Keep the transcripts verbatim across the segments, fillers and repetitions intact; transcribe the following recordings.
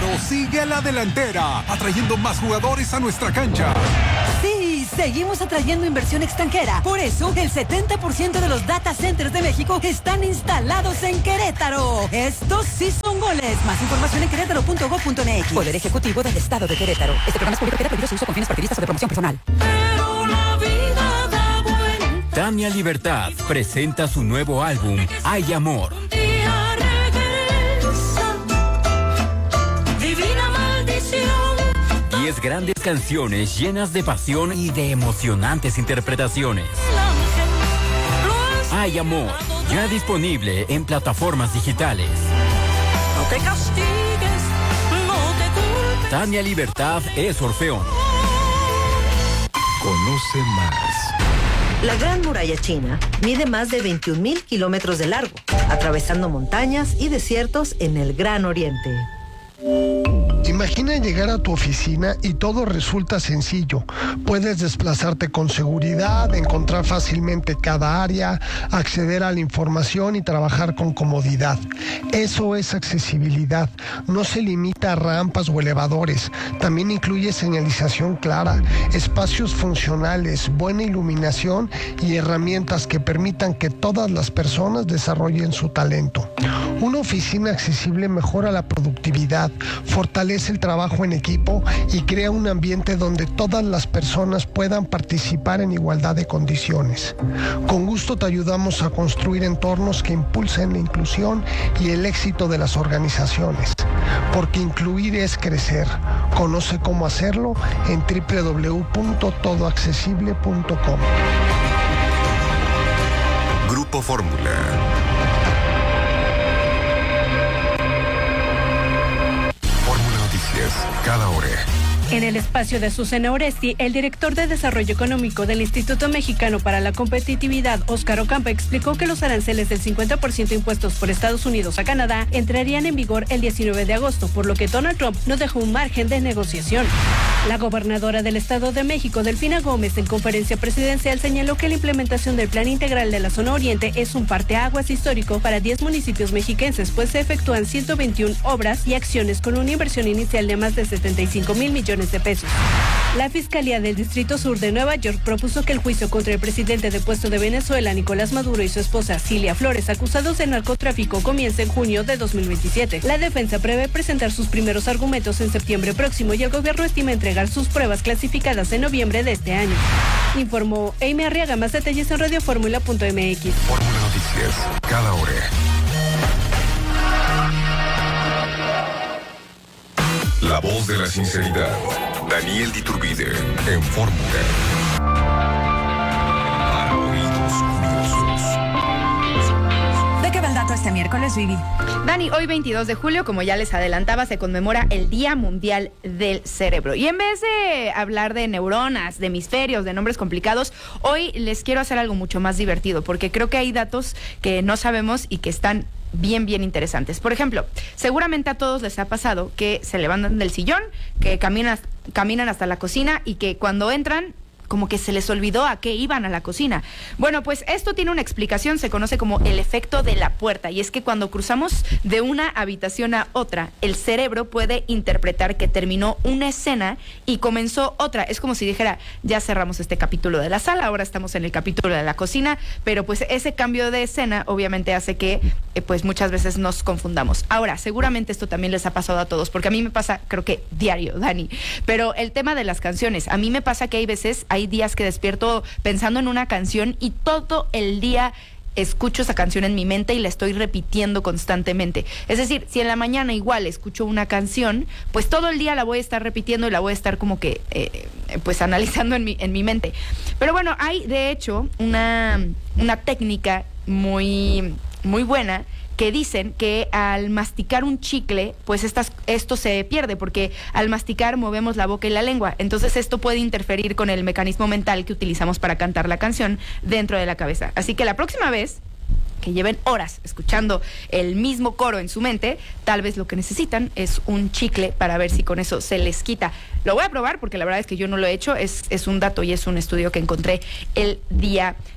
Querétaro sigue a la delantera, atrayendo más jugadores a nuestra cancha. Sí, seguimos atrayendo inversión extranjera. Por eso, el setenta por ciento de los data centers de México están instalados en Querétaro. Estos sí son goles. Más información en querétaro punto gob punto eme equis. Poder Ejecutivo del Estado de Querétaro. Este programa es público que prohíbe su uso con fines partidistas o de promoción personal. Pero la vida da vuelta. Tania Libertad presenta su nuevo álbum, Hay Amor. diez grandes canciones llenas de pasión y de emocionantes interpretaciones. Hay Amor, ya disponible en plataformas digitales. No te castigues, no te culpes. Tania Libertad es Orfeón. Conoce más. La Gran Muralla China mide más de veintiún mil kilómetros de largo, atravesando montañas y desiertos en el Gran Oriente. Imagina llegar a tu oficina y todo resulta sencillo. Puedes desplazarte con seguridad, encontrar fácilmente cada área, acceder a la información y trabajar con comodidad. Eso es accesibilidad. No se limita a rampas o elevadores. También incluye señalización clara, espacios funcionales, buena iluminación y herramientas que permitan que todas las personas desarrollen su talento. Una oficina accesible mejora la productividad, fortalece el trabajo en equipo y crea un ambiente donde todas las personas puedan participar en igualdad de condiciones. Con gusto te ayudamos a construir entornos que impulsen la inclusión y el éxito de las organizaciones, porque incluir es crecer. Conoce cómo hacerlo en doble u doble u doble u punto todo accesible punto com. Grupo Fórmula. Cada hora. En el espacio de Susana Oresti, el director de Desarrollo Económico del Instituto Mexicano para la Competitividad, Óscar Ocampo, explicó que los aranceles del cincuenta por ciento impuestos por Estados Unidos a Canadá entrarían en vigor el diecinueve de agosto, por lo que Donald Trump no dejó un margen de negociación. La gobernadora del Estado de México, Delfina Gómez, en conferencia presidencial señaló que la implementación del Plan Integral de la Zona Oriente es un parteaguas histórico para diez municipios mexiquenses, pues se efectúan ciento veintiuna obras y acciones con una inversión inicial de más de setenta y cinco mil millones de pesos. La Fiscalía del Distrito Sur de Nueva York propuso que el juicio contra el presidente depuesto de Venezuela, Nicolás Maduro, y su esposa, Cilia Flores, acusados de narcotráfico, comience en junio de dos mil veintisiete. La defensa prevé presentar sus primeros argumentos en septiembre próximo y el gobierno estima entregar sus pruebas clasificadas en noviembre de este año. Informó Amy Arriaga. Más detalles en radio fórmula punto eme equis. Fórmula Noticias, cada hora. La voz de la sinceridad. Daniel Diturbide, en Fórmula. Para oídos curiosos. ¿De qué va el dato este miércoles, Vivi? Dani, hoy veintidós de julio, como ya les adelantaba, se conmemora el Día Mundial del Cerebro. Y en vez de hablar de neuronas, de hemisferios, de nombres complicados, hoy les quiero hacer algo mucho más divertido, porque creo que hay datos que no sabemos y que están bien, bien interesantes. Por ejemplo, seguramente a todos les ha pasado que se levantan del sillón, que caminan, caminan hasta la cocina y que cuando entran, como que se les olvidó a qué iban a la cocina. Bueno, pues esto tiene una explicación, se conoce como el efecto de la puerta, y es que cuando cruzamos de una habitación a otra, el cerebro puede interpretar que terminó una escena y comenzó otra. Es como si dijera, ya cerramos este capítulo de la sala, ahora estamos en el capítulo de la cocina, pero pues ese cambio de escena obviamente hace que eh, pues muchas veces nos confundamos. Ahora, seguramente esto también les ha pasado a todos, porque a mí me pasa, creo que diario, Dani, pero el tema de las canciones, a mí me pasa que hay veces, hay días que despierto pensando en una canción y todo el día escucho esa canción en mi mente y la estoy repitiendo constantemente. Es decir, si en la mañana igual escucho una canción, pues todo el día la voy a estar repitiendo y la voy a estar como que eh, pues analizando en mi, en mi mente. Pero bueno, hay de hecho una, una técnica muy, muy buena que dicen que al masticar un chicle, pues estas, esto se pierde, porque al masticar movemos la boca y la lengua. Entonces esto puede interferir con el mecanismo mental que utilizamos para cantar la canción dentro de la cabeza. Así que la próxima vez que lleven horas escuchando el mismo coro en su mente, tal vez lo que necesitan es un chicle para ver si con eso se les quita. Lo voy a probar porque la verdad es que yo no lo he hecho, es, es un dato y es un estudio que encontré el día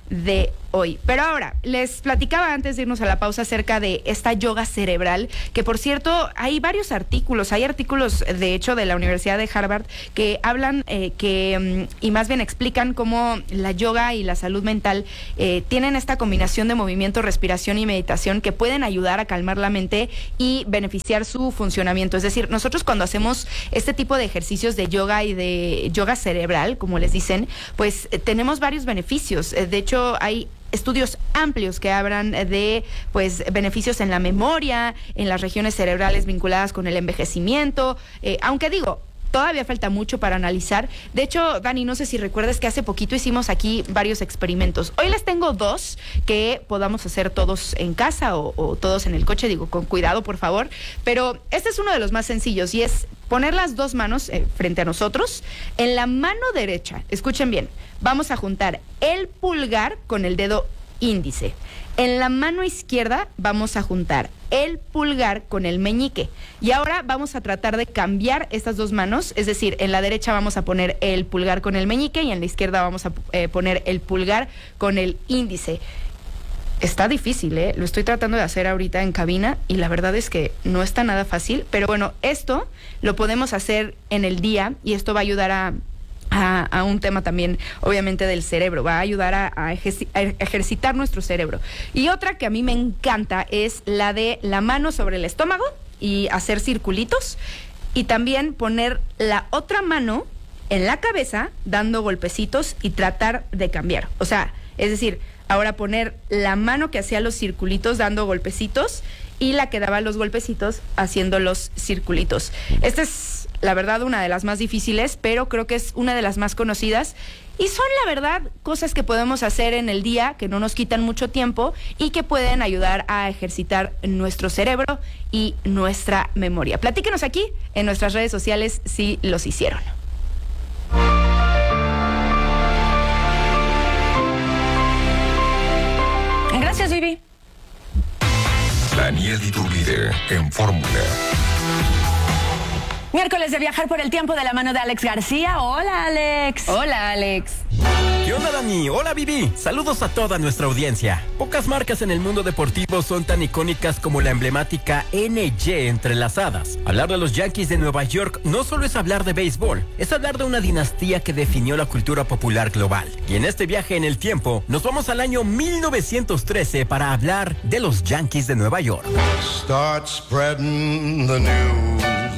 de hoy. Pero ahora, les platicaba antes de irnos a la pausa acerca de esta yoga cerebral, que por cierto, hay varios artículos, hay artículos de hecho de la Universidad de Harvard que hablan eh, que, y más bien explican cómo la yoga y la salud mental eh, tienen esta combinación de movimiento, respiración y meditación que pueden ayudar a calmar la mente y beneficiar su funcionamiento. Es decir, nosotros cuando hacemos este tipo de ejercicios de yoga y de yoga cerebral, como les dicen, pues eh, tenemos varios beneficios. Eh, de hecho, hay estudios amplios que hablan de pues beneficios en la memoria, en las regiones cerebrales vinculadas con el envejecimiento, eh, aunque digo, todavía falta mucho para analizar. De hecho, Dani, no sé si recuerdas que hace poquito hicimos aquí varios experimentos. Hoy les tengo dos que podamos hacer todos en casa o, o todos en el coche, digo, con cuidado, por favor. Pero este es uno de los más sencillos y es poner las dos manos eh, frente a nosotros. En la mano derecha, escuchen bien, vamos a juntar el pulgar con el dedo índice. En la mano izquierda vamos a juntar el pulgar con el meñique. Y ahora vamos a tratar de cambiar estas dos manos, es decir, en la derecha vamos a poner el pulgar con el meñique y en la izquierda vamos a eh, poner el pulgar con el índice. Está difícil, ¿eh? Lo estoy tratando de hacer ahorita en cabina y la verdad es que no está nada fácil, pero bueno, esto lo podemos hacer en el día y esto va a ayudar a A, a un tema también, obviamente, del cerebro. Va a ayudar a, a, ejerci- a ejercitar nuestro cerebro. Y otra que a mí me encanta es la de la mano sobre el estómago y hacer circulitos. Y también poner la otra mano en la cabeza dando golpecitos y tratar de cambiar. O sea, es decir, ahora poner la mano que hacía los circulitos dando golpecitos y la que daba los golpecitos haciendo los circulitos. Esta es, la verdad, una de las más difíciles, pero creo que es una de las más conocidas. Y son, la verdad, cosas que podemos hacer en el día, que no nos quitan mucho tiempo y que pueden ayudar a ejercitar nuestro cerebro y nuestra memoria. Platíquenos aquí en nuestras redes sociales si los hicieron. Gracias, Vivi. Daniel Iturbide en Fórmula. Miércoles de viajar por el tiempo de la mano de Alex García. Hola, Alex. Hola, Alex. ¿Qué onda, Dani? Hola, Vivi. Saludos a toda nuestra audiencia. Pocas marcas en el mundo deportivo son tan icónicas como la emblemática N Y entrelazadas. Hablar de los Yankees de Nueva York no solo es hablar de béisbol, es hablar de una dinastía que definió la cultura popular global. Y en este viaje en el tiempo, nos vamos al año mil novecientos trece para hablar de los Yankees de Nueva York. Start spreading the news.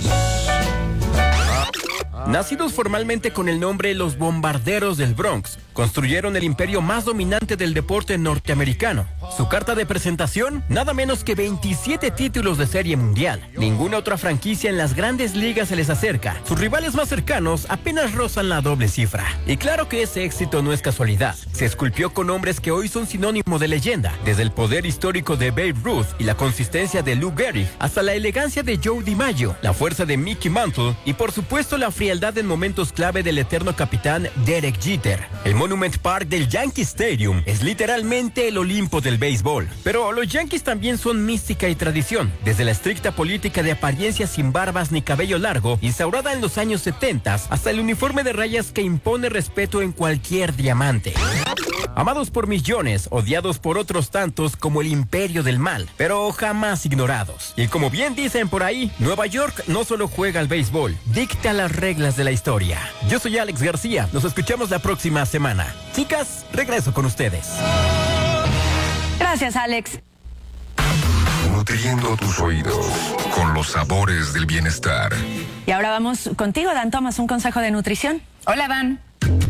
Nacidos formalmente con el nombre Los Bombarderos del Bronx, construyeron el imperio más dominante del deporte norteamericano. Su carta de presentación, nada menos que veintisiete títulos de serie mundial. Ninguna otra franquicia en las grandes ligas se les acerca. Sus rivales más cercanos apenas rozan la doble cifra. Y claro que ese éxito no es casualidad. Se esculpió con hombres que hoy son sinónimo de leyenda, desde el poder histórico de Babe Ruth y la consistencia de Lou Gehrig, hasta la elegancia de Joe DiMaggio, la fuerza de Mickey Mantle y por supuesto la frialdad en momentos clave del eterno capitán Derek Jeter. El Monument Park del Yankee Stadium es literalmente el Olimpo del béisbol. Pero los Yankees también son mística y tradición, desde la estricta política de apariencia sin barbas ni cabello largo, instaurada en los años setenta, hasta el uniforme de rayas que impone respeto en cualquier diamante. Amados por millones, odiados por otros tantos como el imperio del mal, pero jamás ignorados. Y como bien dicen por ahí, Nueva York no solo juega al béisbol, dicta las reglas de la historia. Yo soy Alex García, nos escuchamos la próxima semana. Chicas, regreso con ustedes. Gracias, Alex. Nutriendo tus oídos con los sabores del bienestar. Y ahora vamos contigo, Dan Thomas, un consejo de nutrición. Hola, Dan.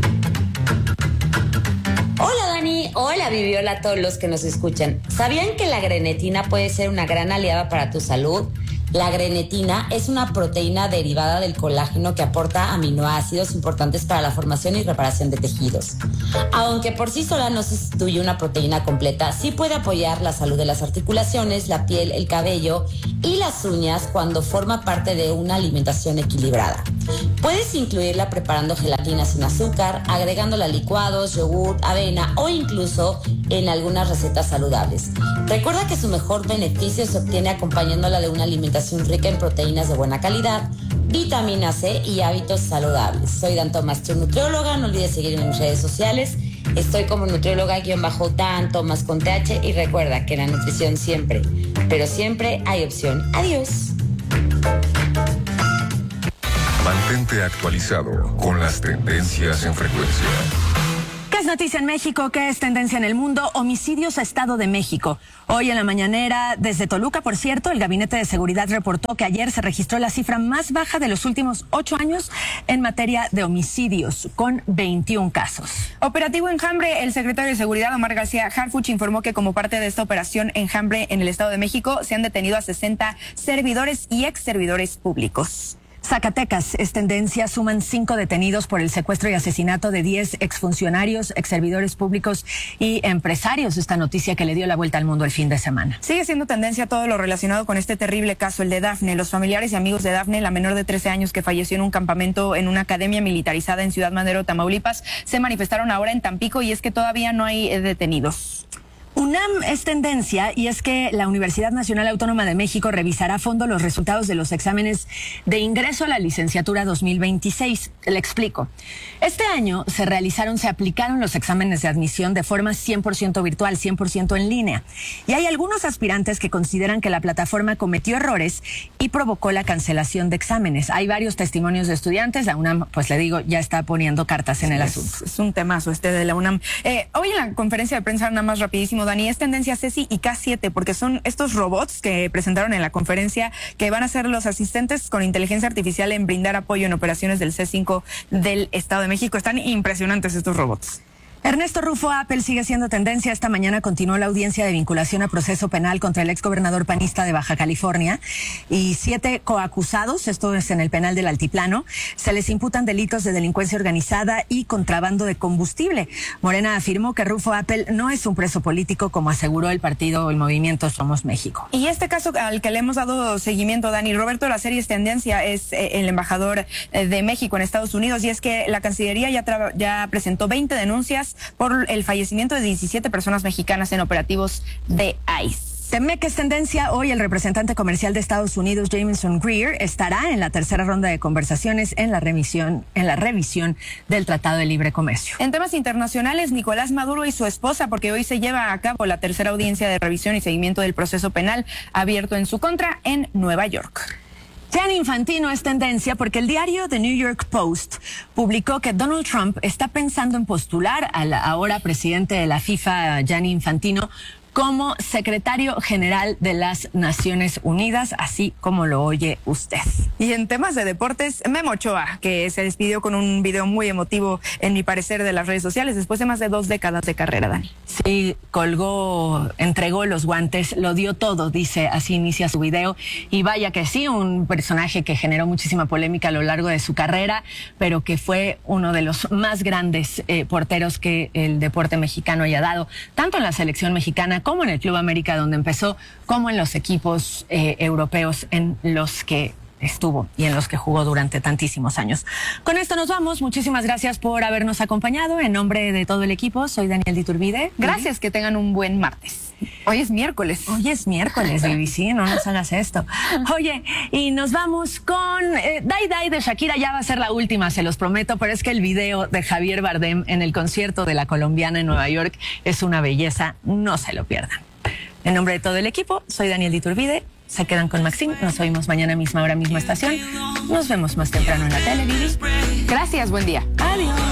Hola Dani, hola Vivi, hola a todos los que nos escuchan. ¿Sabían que la grenetina puede ser una gran aliada para tu salud? La grenetina es una proteína derivada del colágeno que aporta aminoácidos importantes para la formación y reparación de tejidos. Aunque por sí sola no sustituye una proteína completa, sí puede apoyar la salud de las articulaciones, la piel, el cabello y las uñas cuando forma parte de una alimentación equilibrada. Puedes incluirla preparando gelatina sin azúcar, agregándola a licuados, yogur, avena o incluso en algunas recetas saludables. Recuerda que su mejor beneficio se obtiene acompañándola de una alimentación rica en proteínas de buena calidad, vitamina C y hábitos saludables. Soy Dan Thomas, tu nutrióloga. No olvides seguirme en mis redes sociales Estoy como nutrióloga guión bajo Dan Thomas con T H y recuerda que la nutrición siempre, pero siempre hay opción. Adiós. Mantente actualizado con las tendencias en frecuencia. ¿Qué es noticia en México? ¿Qué es tendencia en el mundo? Homicidios a Estado de México. Hoy en la mañanera, desde Toluca, por cierto, el Gabinete de Seguridad reportó que ayer se registró la cifra más baja de los últimos ocho años en materia de homicidios, con veintiún casos. Operativo Enjambre. El secretario de Seguridad, Omar García Harfuch, informó que como parte de esta operación Enjambre en el Estado de México se han detenido a sesenta servidores y ex servidores públicos. Zacatecas es tendencia, suman cinco detenidos por el secuestro y asesinato de diez exfuncionarios, exservidores públicos y empresarios. Esta noticia que le dio la vuelta al mundo el fin de semana. Sigue siendo tendencia todo lo relacionado con este terrible caso, el de Dafne. Los familiares y amigos de Dafne, la menor de trece años que falleció en un campamento en una academia militarizada en Ciudad Madero, Tamaulipas, se manifestaron ahora en Tampico y es que todavía no hay detenidos. UNAM es tendencia y es que la Universidad Nacional Autónoma de México revisará a fondo los resultados de los exámenes de ingreso a la licenciatura dos mil veintiséis. Le explico. Este año se realizaron, se aplicaron los exámenes de admisión de forma cien por ciento virtual, cien por ciento en línea. Y hay algunos aspirantes que consideran que la plataforma cometió errores y provocó la cancelación de exámenes. Hay varios testimonios de estudiantes. La UNAM, pues le digo, ya está poniendo cartas en el es, asunto. Es un temazo este de la UNAM. Eh, hoy en la conferencia de prensa, nada más rapidísimo, Dani, es tendencia Ceci y K siete, porque son estos robots que presentaron en la conferencia que van a ser los asistentes con inteligencia artificial en brindar apoyo en operaciones del C cinco del Estado de México. Están impresionantes estos robots. Ernesto Rufo Apple sigue siendo tendencia. Esta mañana continuó la audiencia de vinculación a proceso penal contra el exgobernador panista de Baja California y siete coacusados, esto es en el penal del Altiplano, se les imputan delitos de delincuencia organizada y contrabando de combustible. Morena afirmó que Rufo Apple no es un preso político, como aseguró el partido o el movimiento Somos México. Y este caso al que le hemos dado seguimiento, Dani, Roberto, la serie es tendencia, es eh, el embajador eh, de México en Estados Unidos, y es que la Cancillería ya, ya presentó veinte denuncias por el fallecimiento de diecisiete personas mexicanas en operativos de ICE. Temec es tendencia. Hoy el representante comercial de Estados Unidos, Jameson Greer, estará en la tercera ronda de conversaciones en la revisión, en la revisión del Tratado de Libre Comercio. En temas internacionales, Nicolás Maduro y su esposa, porque hoy se lleva a cabo la tercera audiencia de revisión y seguimiento del proceso penal abierto en su contra en Nueva York. Gianni Infantino es tendencia porque el diario The New York Post publicó que Donald Trump está pensando en postular al ahora presidente de la FIFA, Gianni Infantino, como secretario general de las Naciones Unidas, así como lo oye usted. Y en temas de deportes, Memo Ochoa, que se despidió con un video muy emotivo, en mi parecer, de las redes sociales, después de más de dos décadas de carrera, Dani. Sí, colgó, entregó los guantes, lo dio todo, dice, así inicia su video. Y vaya que sí, un personaje que generó muchísima polémica a lo largo de su carrera, pero que fue uno de los más grandes eh, porteros que el deporte mexicano haya dado, tanto en la selección mexicana como en el Club América, donde empezó, como en los equipos eh, europeos en los que estuvo y en los que jugó durante tantísimos años. Con esto nos vamos. Muchísimas gracias por habernos acompañado. En nombre de todo el equipo, soy Daniel de Iturbide. Gracias, que tengan un buen martes. Hoy es miércoles. Hoy es miércoles, B B C, no nos hagas esto. Oye, y nos vamos con eh, Dai Dai de Shakira. Ya va a ser la última, se los prometo, pero es que el video de Javier Bardem en el concierto de la colombiana en Nueva York es una belleza, no se lo pierdan. En nombre de todo el equipo, soy Daniel de Iturbide. Se quedan con Maxine, nos oímos mañana misma hora, misma estación. Nos vemos más temprano en la tele, Vivi. Gracias, buen día. Adiós.